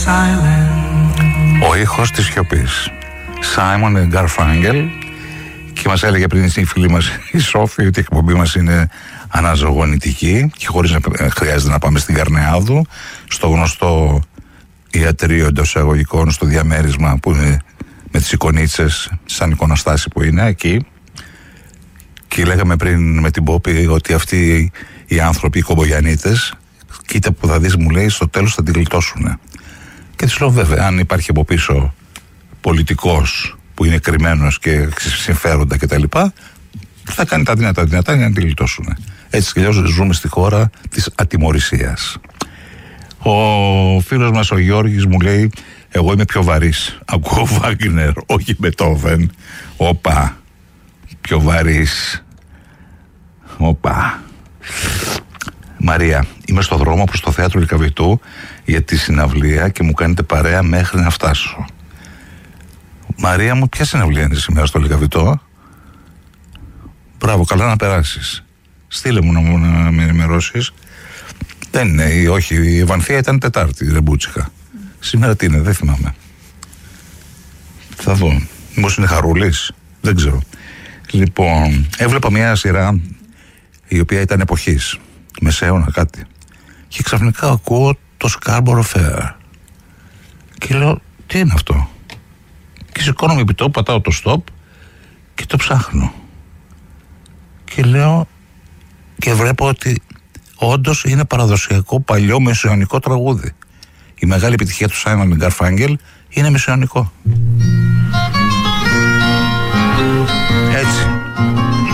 Ο ήχος της σιωπής, Simon & Garfunkel. Και μας έλεγε πριν η φίλη μας η Σόφη ότι η εκπομπή μας είναι αναζωογονητική και χωρίς να χρειάζεται να πάμε στην Καρνεάδου, στο γνωστό ιατρείο εντός εισαγωγικών, στο διαμέρισμα που είναι με τις εικονίτσες σαν εικονοστάση που είναι εκεί. Και λέγαμε πριν με την Πόπη ότι αυτοί οι άνθρωποι, οι κομπογιανίτες, κοίτα που θα δεις, μου λέει, στο τέλος θα τη γλιτώσουν. Και της λέω βέβαια, αν υπάρχει από πίσω πολιτικός που είναι κρυμμένος και συμφέροντα κτλ., θα κάνει τα δυνατά για να τη γλιτώσουν. Έτσι κι αλλιώς ζούμε στη χώρα της ατιμωρησίας. Ο φίλος μας ο Γιώργης μου λέει, εγώ είμαι πιο βαρύς. Ακούω Βάγκνερ, όχι Μπετόβεν. Όπα, πιο βαρύς. Όπα. Μαρία, είμαι στο δρόμο προς το θέατρο Λυκαβητού για τη συναυλία και μου κάνετε παρέα μέχρι να φτάσω. Μαρία μου, ποια συναυλία είναι σήμερα στο Λυκαβητό? Μπράβο, καλά να περάσεις. Στείλε μου να με ενημερώσεις. Δεν είναι, όχι, η Ευανθία ήταν Τετάρτη, ρεμπούτσιχα. Σήμερα τι είναι, δεν θυμάμαι. Θα δω. Μήπως είναι Χαρούλης, δεν ξέρω. Λοιπόν, έβλεπα μια σειρά η οποία ήταν εποχής, μεσαίωνα κάτι. Και ξαφνικά ακούω το Scarborough Fair. Και λέω, τι είναι αυτό? Και σηκώνομαι επί τόπου, πατάω το stop και το ψάχνω. Και λέω, και βλέπω ότι όντως είναι παραδοσιακό παλιό μεσαιωνικό τραγούδι. Η μεγάλη επιτυχία του Simon & Garfunkel είναι μεσαιωνικό.